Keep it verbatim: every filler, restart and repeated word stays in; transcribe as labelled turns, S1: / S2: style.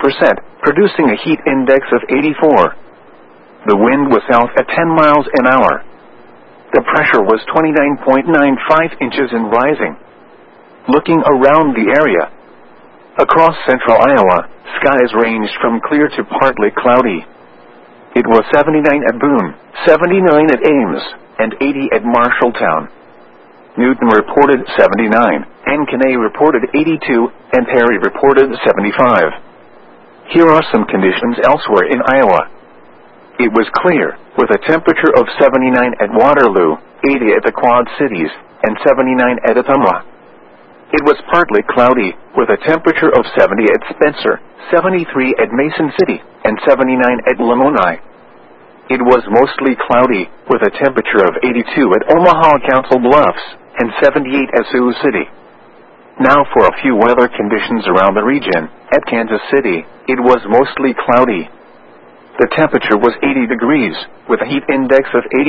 S1: percent, producing a heat index of eighty-four. The wind was south at ten miles an hour. The pressure was twenty-nine point nine five inches and rising. Looking around the area, across central Iowa, skies ranged from clear to partly cloudy. It was seventy-nine at Boone, seventy-nine at Ames, and eighty at Marshalltown. Newton reported seventy-nine, Ankeny reported eighty-two, and Perry reported seventy-five. Here are some conditions elsewhere in Iowa. It was clear, with a temperature of seventy-nine at Waterloo, eighty at the Quad Cities, and seventy-nine at Ottumwa. It was partly cloudy, with a temperature of seventy at Spencer, seventy-three at Mason City, and seventy-nine at Lamoni. It was mostly cloudy, with a temperature of eighty-two at Omaha Council Bluffs, and seventy-eight at Sioux City. Now for a few weather conditions around the region. At Kansas City, it was mostly cloudy. The temperature was eighty degrees, with a heat index of eighty.